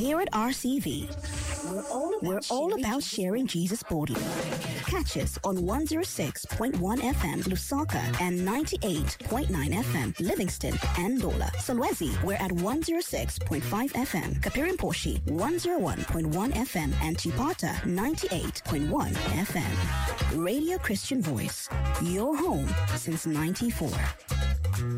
Here at RCV, we're all about sharing Jesus boldly. Catch us on 106.1 FM Lusaka and 98.9 FM Livingston and Dola. Solwezi, we're at 106.5 FM. Kapirimposhi, 101.1 FM and Chipata, 98.1 FM. Radio Christian Voice, your home since 94.